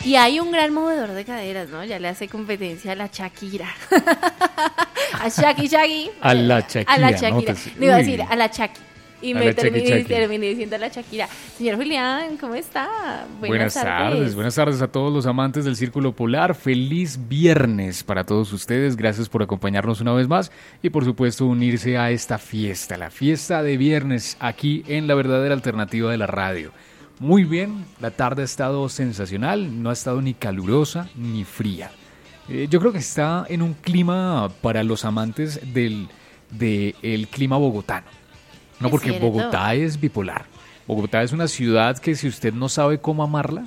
Y hay un gran movedor de caderas, ¿no? Ya le hace competencia a la Shakira. A Shaggy. A la Shakira. A la Shakira. No, pues, no iba a decir a la Shaki. Y A me la Shaki. terminé diciendo a la Shakira. Señor Julián, ¿cómo está? Buenas tardes a todos los amantes del Círculo Polar. Feliz viernes para todos ustedes. Gracias por acompañarnos una vez más y por supuesto unirse a esta fiesta, la fiesta de viernes aquí en La Verdadera Alternativa de la Radio. Muy bien, la tarde ha estado sensacional, no ha estado ni calurosa ni fría. Yo creo que está en un clima para los amantes del clima bogotano. No, porque cierto. Bogotá es bipolar. Bogotá es una ciudad que si usted no sabe cómo amarla,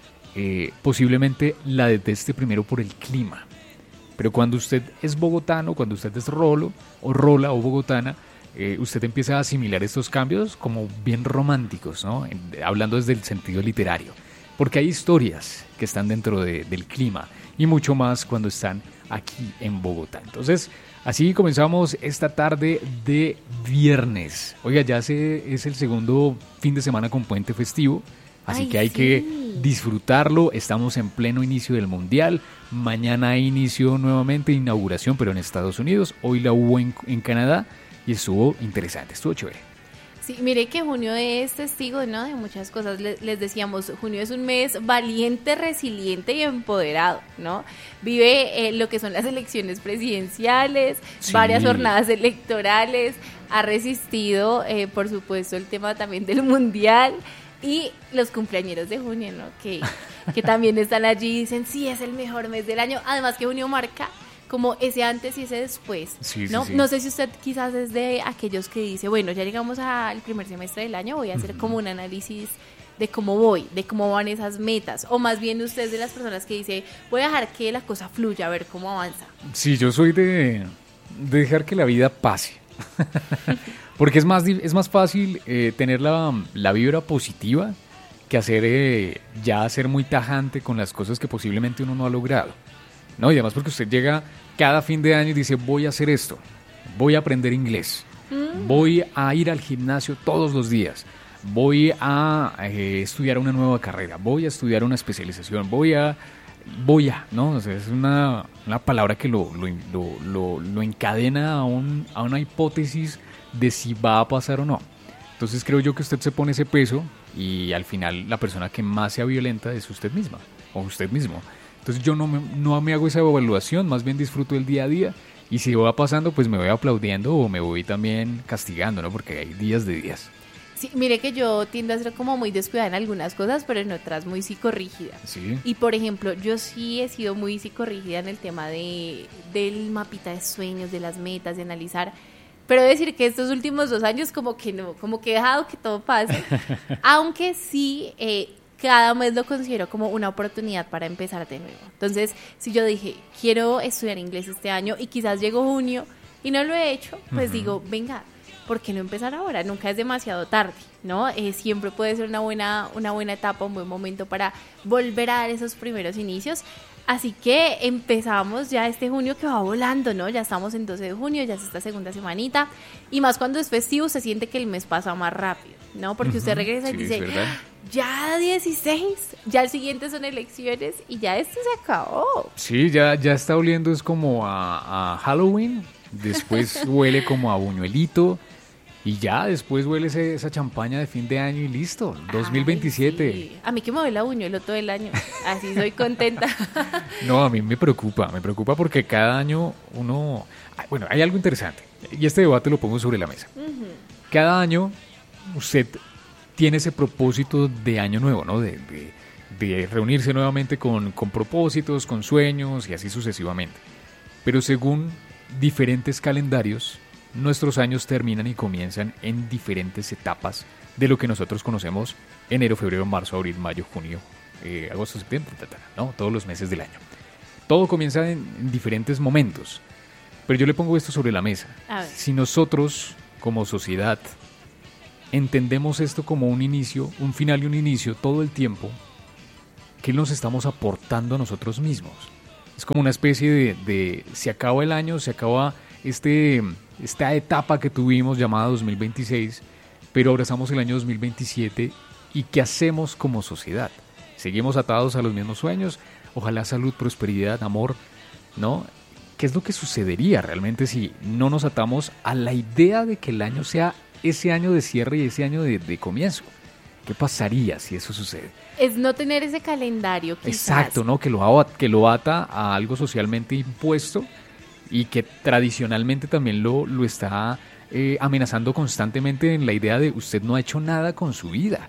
posiblemente la deteste primero por el clima. Pero cuando usted es bogotano, cuando usted es rolo o rola o bogotana, usted empieza a asimilar estos cambios como bien románticos, ¿no? Hablando desde el sentido literario. Porque hay historias que están dentro del clima y mucho más cuando están aquí en Bogotá. Entonces, así comenzamos esta tarde de viernes. Oiga, ya es el segundo fin de semana con puente festivo, así que hay que disfrutarlo. Estamos en pleno inicio del Mundial. Mañana hay inicio nuevamente, inauguración, pero en Estados Unidos. Hoy la hubo en Canadá y estuvo interesante, estuvo chévere. Sí, mire que junio es testigo, ¿no?, de muchas cosas. Les decíamos, junio es un mes valiente, resiliente y empoderado, ¿no? Vive lo que son las elecciones presidenciales, Sí. varias jornadas electorales, ha resistido, por supuesto, el tema también del mundial y los cumpleañeros de junio, ¿no? Que también están allí y dicen, sí, es el mejor mes del año. Además que junio marca como ese antes y ese después, Sí, ¿no? sí. No sé si usted quizás es de aquellos que dice, bueno, ya llegamos al primer semestre del año, voy a hacer como un análisis de cómo voy, de cómo van esas metas, o más bien usted es de las personas que dice, voy a dejar que la cosa fluya, a ver cómo avanza. Sí, yo soy de dejar que la vida pase. Porque es más fácil tener la vibra positiva que ser muy tajante con las cosas que posiblemente uno no ha logrado. No, y además porque usted llega cada fin de año y dice, voy a hacer esto, voy a aprender inglés, voy a ir al gimnasio todos los días, voy a estudiar una nueva carrera, voy a estudiar una especialización, ¿no? O sea, es una palabra que lo encadena a una hipótesis de si va a pasar o no. Entonces creo yo que usted se pone ese peso y al final la persona que más sea violenta es usted misma o usted mismo. Entonces yo no me hago esa evaluación, más bien disfruto el día a día y si va pasando pues me voy aplaudiendo o me voy también castigando, ¿no? Porque hay días de días. Sí, mire que yo tiendo a ser como muy descuidada en algunas cosas, pero en otras muy psicorrígida. Sí. Y por ejemplo, yo sí he sido muy psicorrígida en el tema del mapita de sueños, de las metas, de analizar. Pero he de decir que estos últimos 2 años como que no, como que he dejado que todo pase. Aunque sí, cada mes lo considero como una oportunidad para empezar de nuevo. Entonces, si yo dije, quiero estudiar inglés este año y quizás llegó junio y no lo he hecho, pues digo, venga, ¿por qué no empezar ahora? Nunca es demasiado tarde, ¿no? Siempre puede ser una buena etapa, un buen momento para volver a dar esos primeros inicios. Así que empezamos ya este junio que va volando, ¿no? Ya estamos en 12 de junio, ya es esta segunda semanita. Y más cuando es festivo, se siente que el mes pasa más rápido, ¿no? Porque usted regresa y dice, ya 16, ya el siguiente son elecciones y ya esto se acabó. Sí, ya está oliendo, es como a Halloween, después huele como a buñuelito y ya después huele esa champaña de fin de año y listo, 2027. Ay, sí. A mí que me huele a buñuelo todo el año, así soy contenta. No, a mí me preocupa porque cada año uno... Bueno, hay algo interesante y este debate lo pongo sobre la mesa. Cada año usted tiene ese propósito de año nuevo, ¿no? De reunirse nuevamente con propósitos, con sueños y así sucesivamente. Pero según diferentes calendarios, nuestros años terminan y comienzan en diferentes etapas de lo que nosotros conocemos enero, febrero, marzo, abril, mayo, junio, agosto, septiembre, ¿no? Todos los meses del año. Todo comienza en diferentes momentos. Pero yo le pongo esto sobre la mesa. Si nosotros, como sociedad, entendemos esto como un inicio, un final y un inicio todo el tiempo, ¿qué nos estamos aportando a nosotros mismos? Es como una especie de se acaba el año, se acaba esta etapa que tuvimos llamada 2026, pero abrazamos el año 2027 y ¿qué hacemos como sociedad? seguimos atados a los mismos sueños, ojalá salud, prosperidad, amor, ¿no? ¿Qué es lo que sucedería realmente si no nos atamos a la idea de que el año sea ese año de cierre y ese año de comienzo? ¿Qué pasaría si eso sucede? Es no tener ese calendario, quizás. Exacto, ¿no? Que lo ata a algo socialmente impuesto y que tradicionalmente también lo está amenazando constantemente en la idea de usted no ha hecho nada con su vida.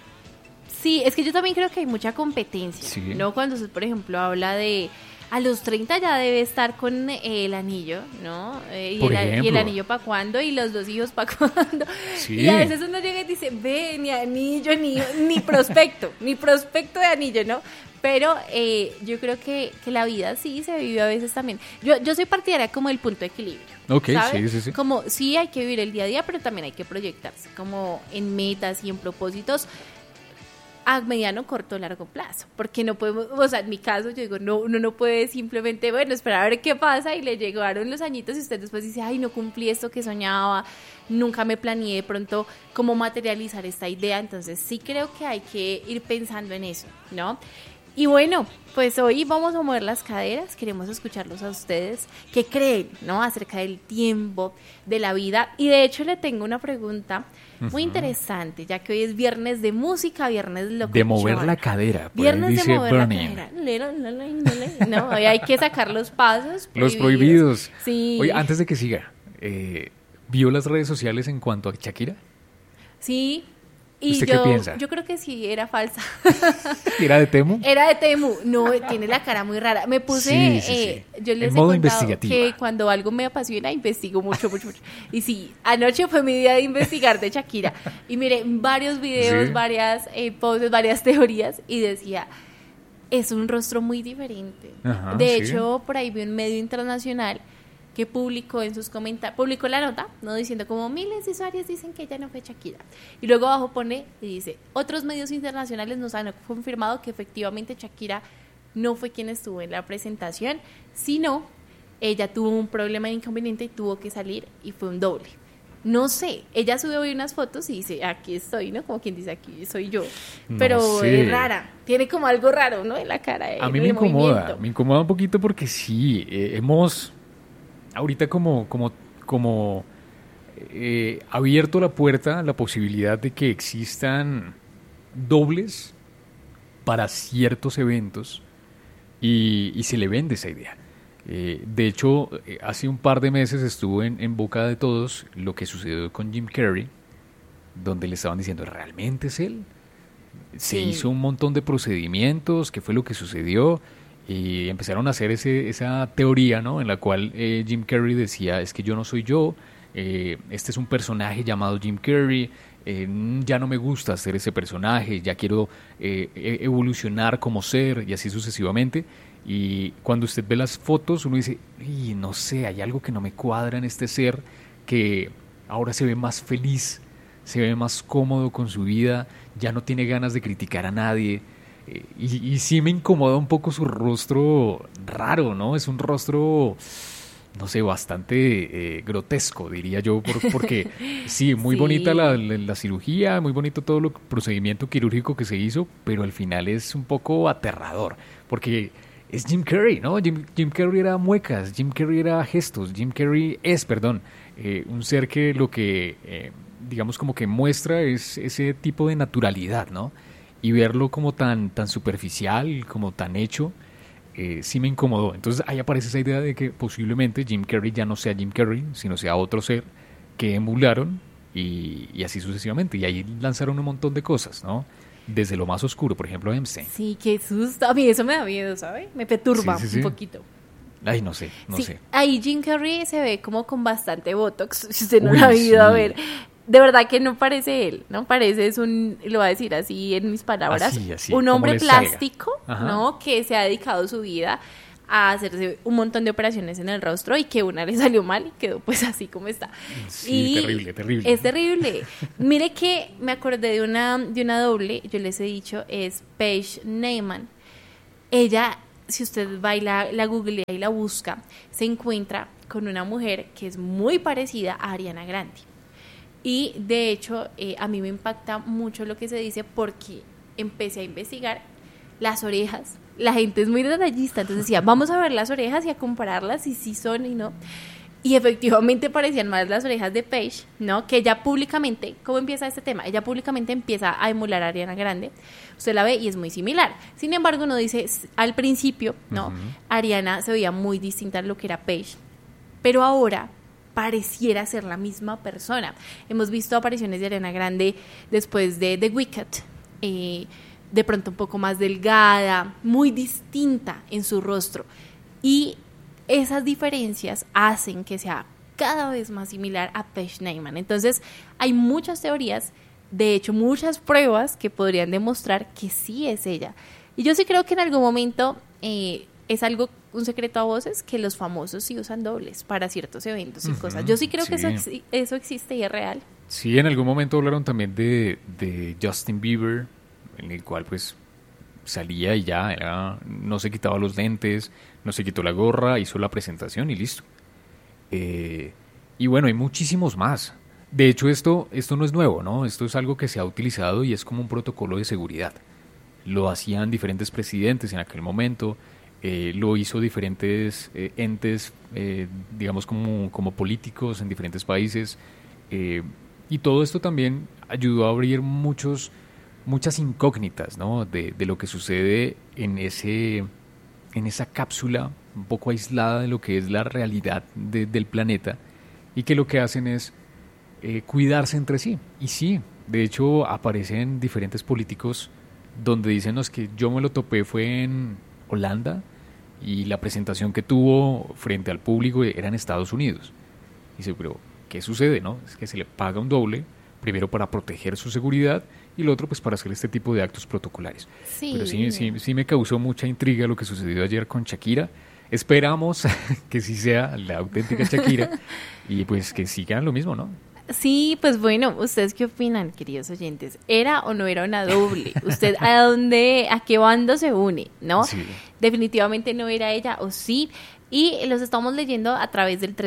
Sí, es que yo también creo que hay mucha competencia, Sí. ¿no? Cuando usted, por ejemplo, habla de a los 30 ya debe estar con el anillo, ¿no? Y Por el ejemplo. anillo para cuándo y los 2 hijos para cuándo. Sí. Y a veces uno llega y dice, ve, ni anillo, ni prospecto, ni prospecto de anillo, ¿no? Pero yo creo que la vida sí se vive a veces también. Yo soy partidaria como del punto de equilibrio. Ok, ¿sabes? sí. Como sí hay que vivir el día a día, pero también hay que proyectarse como en metas y en propósitos a mediano, corto, largo plazo, porque no podemos, o sea, en mi caso yo digo, no, uno no puede simplemente, bueno, esperar a ver qué pasa y le llegaron los añitos y usted después dice, ay, no cumplí esto que soñaba, nunca me planeé de pronto cómo materializar esta idea, entonces sí creo que hay que ir pensando en eso, ¿no? Y bueno, pues hoy vamos a mover las caderas, queremos escucharlos a ustedes, ¿qué creen, no? Acerca del tiempo, de la vida, y de hecho le tengo una pregunta muy interesante, ya que hoy es viernes de música, viernes de De mover la cadera, por ahí viernes dice de mover Burning. la cadera. No, hoy hay que sacar los pasos Los prohibidos. Sí. Oye, antes de que siga, ¿vio las redes sociales en cuanto a Shakira? Sí. Y ¿Usted qué piensa? yo creo que sí, era falsa. ¿Era de Temu? Era de Temu. No, tiene la cara muy rara. Me puse, Sí. yo les En he modo contado investigativa. que cuando algo me apasiona, investigo mucho. Y sí, anoche fue mi día de investigar de Shakira. Y miré varios videos, Sí. varias posts, varias teorías, y decía, es un rostro muy diferente. Ajá, de sí. hecho, por ahí vi un medio internacional que publicó en sus comentarios, publicó la nota, no diciendo como miles de usuarios dicen que ella no fue Shakira. Y luego abajo pone y dice, otros medios internacionales nos han confirmado que efectivamente Shakira no fue quien estuvo en la presentación, sino ella tuvo un problema de inconveniente y tuvo que salir y fue un doble. No sé, ella sube hoy unas fotos y dice, aquí estoy, ¿no? Como quien dice, aquí soy yo. No Pero sé. es rara, tiene como algo raro, ¿no? En la cara. A mí en me el movimiento. me incomoda un poquito porque sí, hemos ahorita como abierto la puerta a la posibilidad de que existan dobles para ciertos eventos y se le vende esa idea. De hecho, hace un par de meses estuvo en boca de todos lo que sucedió con Jim Carrey, donde le estaban diciendo, ¿realmente es él? Se Sí. hizo un montón de procedimientos, ¿qué fue lo que sucedió? Y empezaron a hacer esa teoría, ¿no? En la cual Jim Carrey decía, es que yo no soy yo, este es un personaje llamado Jim Carrey, ya no me gusta hacer ese personaje, ya quiero evolucionar como ser y así sucesivamente. Y cuando usted ve las fotos, uno dice, y no sé, hay algo que no me cuadra en este ser, que ahora se ve más feliz, se ve más cómodo con su vida, ya no tiene ganas de criticar a nadie. Y sí me incomoda un poco su rostro raro, ¿no? Es un rostro, no sé, bastante grotesco, diría yo, porque sí, muy Sí. bonita la cirugía, muy bonito todo el procedimiento quirúrgico que se hizo, pero al final es un poco aterrador, porque es Jim Carrey, ¿no? Jim Carrey era muecas, Jim Carrey era gestos, Jim Carrey es, perdón, un ser que lo que, digamos, como que muestra es ese tipo de naturalidad, ¿no? Y verlo como tan superficial, como tan hecho, sí me incomodó. Entonces ahí aparece esa idea de que posiblemente Jim Carrey ya no sea Jim Carrey, sino sea otro ser que emularon y así sucesivamente. Y ahí lanzaron un montón de cosas, ¿no? Desde lo más oscuro, por ejemplo, Epstein. Sí, qué susto. A mí eso me da miedo, ¿sabe? Me perturba Sí. un poquito. Ay, no sé. Sí, ahí Jim Carrey se ve como con bastante botox, si usted no Uy, lo ha ido a sí. ver. De verdad que no parece él, ¿no? Parece lo voy a decir así en mis palabras, Así, un como hombre le salga. plástico, Ajá. ¿no? Que se ha dedicado su vida a hacerse un montón de operaciones en el rostro y que una le salió mal y quedó pues así como está. Sí, terrible. Es terrible. Mire que me acordé de una doble, yo les he dicho, es Paige Neyman. Ella, si usted va y la googlea y la busca, se encuentra con una mujer que es muy parecida a Ariana Grande. Y de hecho, a mí me impacta mucho lo que se dice porque empecé a investigar las orejas. La gente es muy detallista, entonces decía, vamos a ver las orejas y a compararlas y si son y no. Y efectivamente parecían más las orejas de Paige, ¿no? Que ella públicamente, ¿cómo empieza este tema? Ella públicamente empieza a emular a Ariana Grande. Usted la ve y es muy similar. Sin embargo, no dice, al principio, ¿no? Ariana se veía muy distinta a lo que era Paige. Pero ahora pareciera ser la misma persona. Hemos visto apariciones de Ariana Grande después de The Wicked, de pronto un poco más delgada, muy distinta en su rostro. Y esas diferencias hacen que sea cada vez más similar a Paige Neyman. Entonces, hay muchas teorías, de hecho, muchas pruebas que podrían demostrar que sí es ella. Y yo sí creo que en algún momento es algo, un secreto a voces, que los famosos sí usan dobles para ciertos eventos y cosas. Yo sí creo que eso existe y es real. Sí, en algún momento hablaron también de Justin Bieber, en el cual pues salía y ya no se quitaba los lentes, no se quitó la gorra, hizo la presentación y listo. Y bueno, hay muchísimos más. De hecho, esto no es nuevo, ¿no? Esto es algo que se ha utilizado y es como un protocolo de seguridad. Lo hacían diferentes presidentes en aquel momento, lo hizo diferentes entes, digamos como políticos en diferentes países. Y todo esto también ayudó a abrir muchas incógnitas, ¿no? De lo que sucede en esa cápsula un poco aislada de lo que es la realidad del planeta, y que lo que hacen es cuidarse entre sí. Y sí, de hecho aparecen diferentes políticos donde dicen que yo me lo topé fue en Holanda y la presentación que tuvo frente al público era en Estados Unidos. Dice, pero ¿qué sucede, no? Es que se le paga un doble, primero para proteger su seguridad y lo otro pues para hacer este tipo de actos protocolares. Sí. Pero sí me causó mucha intriga lo que sucedió ayer con Shakira. Esperamos que sí sea la auténtica Shakira y pues que sigan lo mismo, ¿no? Sí, pues bueno, ¿ustedes qué opinan, queridos oyentes? ¿Era o no era una doble? ¿Usted a qué bando se une, no? Sí. Definitivamente no era ella, o sí. Y los estamos leyendo a través del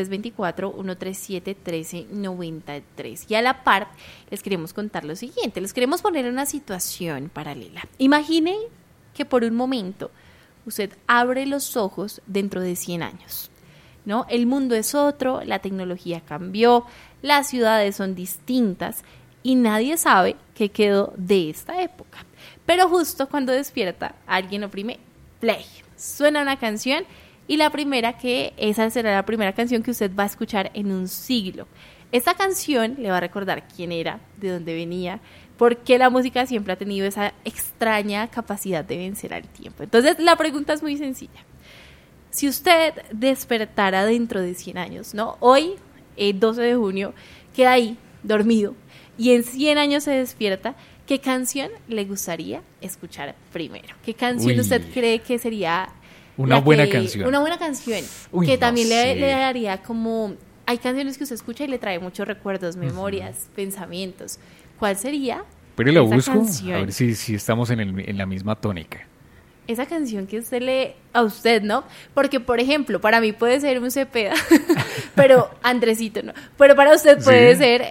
324-137-1393. Y a la par, les queremos contar lo siguiente. Les queremos poner en una situación paralela. Imagine que por un momento usted abre los ojos dentro de 100 años, ¿no? El mundo es otro, la tecnología cambió, las ciudades son distintas y nadie sabe qué quedó de esta época. Pero justo cuando despierta, alguien oprime play, suena una canción y esa será la primera canción que usted va a escuchar en un siglo. Esta canción le va a recordar quién era, de dónde venía, porque la música siempre ha tenido esa extraña capacidad de vencer al tiempo. Entonces la pregunta es muy sencilla. Si usted despertara dentro de 100 años, ¿no? Hoy, 12 de junio, queda ahí, dormido, y en 100 años se despierta, ¿qué canción le gustaría escuchar primero? ¿Qué canción usted cree que sería una buena canción? Una buena canción, que también le daría como... Hay canciones que usted escucha y le trae muchos recuerdos, memorias, pensamientos. ¿Cuál sería Pero la esa busco, canción? a ver si estamos en la misma tónica. Esa canción que usted lee a usted, ¿no? Porque, por ejemplo, para mí puede ser un Cepeda, pero Andresito, ¿no? Pero para usted puede ser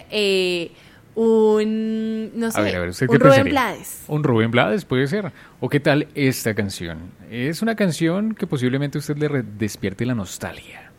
no sé, ¿usted un qué Rubén pensaría? Blades. Un Rubén Blades puede ser. ¿O qué tal esta canción? Es una canción que posiblemente a usted le despierte la nostalgia.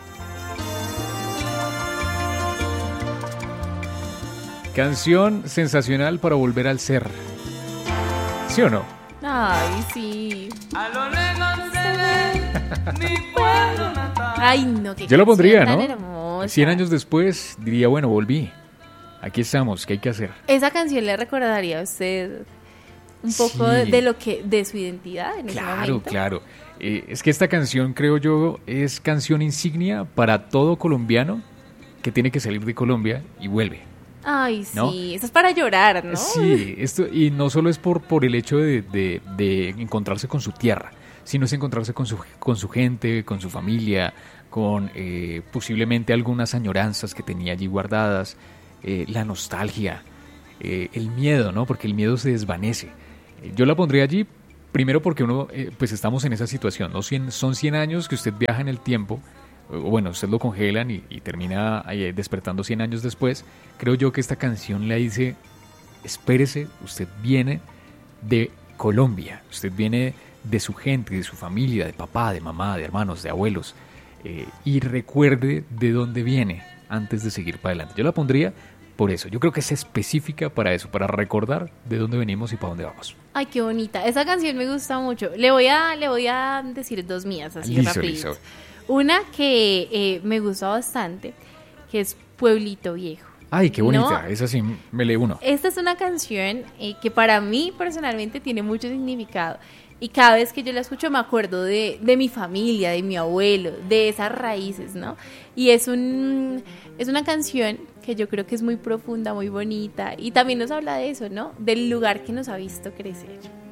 Canción sensacional para volver al ser. ¿Sí o no? Ay, sí. A lo lejos se ve mi pueblo natal. Ay, no, qué Yo lo pondría, canción ¿no? tan hermosa. 100 años después diría, bueno, volví. Aquí estamos, ¿qué hay que hacer? Esa canción le recordaría a usted un poco Sí. de su identidad en ese momento. Claro. Es que esta canción, creo yo, es canción insignia para todo colombiano que tiene que salir de Colombia y vuelve. Ay, sí, ¿No? eso es para llorar, ¿no? Sí, y no solo es por el hecho de encontrarse con su tierra, sino es encontrarse con su gente, con su familia, con posiblemente algunas añoranzas que tenía allí guardadas, la nostalgia, el miedo, ¿no? Porque el miedo se desvanece. Yo la pondría allí, primero porque pues estamos en esa situación, ¿no? Son 100 años que usted viaja en el tiempo. Bueno, usted lo congelan y termina despertando 100 años después. Creo yo que esta canción le dice, espérese, usted viene de Colombia, usted viene de su gente, de su familia, de papá, de mamá, de hermanos, de abuelos, y recuerde de dónde viene antes de seguir para adelante. Yo la pondría por eso. Yo creo que es específica para eso, para recordar de dónde venimos y para dónde vamos. Ay, qué bonita. Esa canción me gusta mucho. Le voy a decir dos mías, así Listo, rapidito. listo. Una que me gusta bastante, que es Pueblito Viejo. Ay, qué bonita. ¿No? Esa sí me lee uno. Esta es una canción que para mí personalmente tiene mucho significado. Y cada vez que yo la escucho me acuerdo de mi familia, de mi abuelo, de esas raíces, ¿no? Y es una canción que yo creo que es muy profunda, muy bonita. Y también nos habla de eso, ¿no? Del lugar que nos ha visto crecer.